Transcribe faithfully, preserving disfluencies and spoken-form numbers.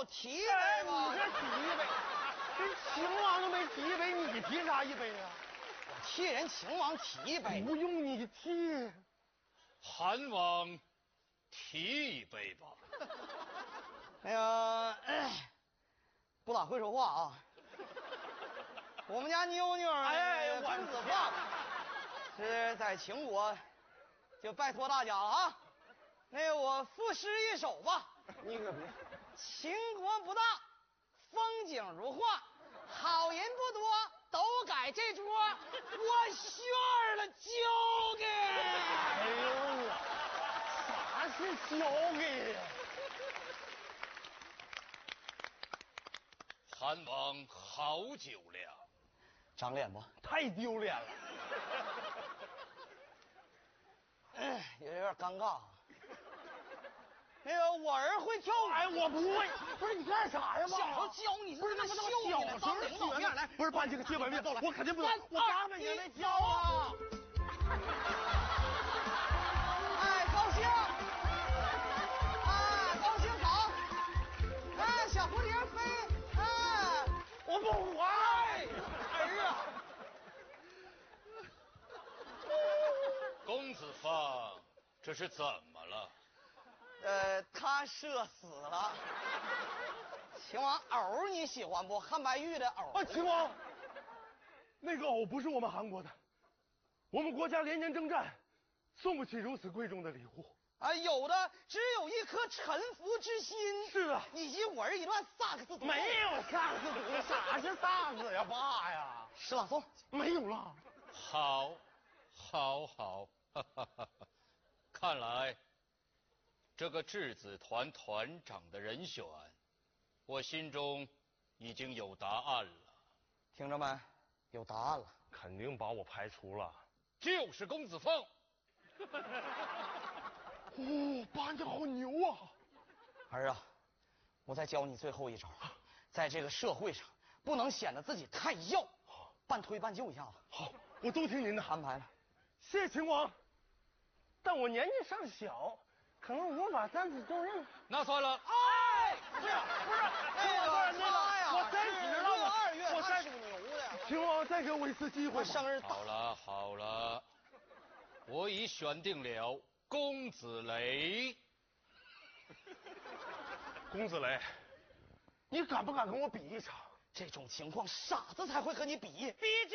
我提一杯吧。 你这提一杯，人秦王都没提一杯，你提啥一杯啊？ 我替人秦王提一杯。 不用你提。 韩王提一杯吧。 那个、哎，不咋会说话啊。我们家妞妞哎， 公子放是在秦国，就拜托大家了啊。那个我赋诗一首吧。 你可别。 秦国不大，风景如画，好人不多，都改这桌，我炫了交给。 哎呦，啥是交给呀？ 韩王好酒量， 长脸不？ 太丢脸了。 嗯，有点尴尬。那个我儿会跳舞。 哎，我不会。不是你干啥呀？ 小时候教你， 不是那秀小你来，当领导面来。 不是搬这个接板面，我肯定不能。我刚才也没教啊。 哎，高兴！哎，高兴好！哎，小蝴蝶飞！哎， 我不会。 儿啊！ 公子放，这是怎么了？ 呃，他射死了。秦王，藕你喜欢不？汉白玉的藕。 啊，秦王，那个藕不是我们韩国的，我们国家连年征战，送不起如此贵重的礼物。 啊，有的只有一颗臣服之心。 是啊， 以及我儿一段萨克斯独奏。 没有萨克斯独奏，啥是萨克斯呀，爸呀？ 诗朗诵没有了。 好，好，好，哈哈哈！看来这个质子团团长的人选，我心中已经有答案了。 听着没？有答案了。 肯定把我排除了。 就是公子凤。 哦，爸你好牛啊！ 儿啊，我再教你最后一招，在这个社会上不能显得自己太要，半推半就一下子。 好，我都听您的安排了。 谢谢秦王，但我年纪尚小，可能无法担此重任。 那算了。 哎， 不是不是， 那个那个呀， 我三十了，我二月我三属牛的。 秦王再给我一次机会。 我生日好了好了，我已选定了公子雷。 公子雷，你敢不敢跟我比一场？ 这种情况，傻子才会和你比。 比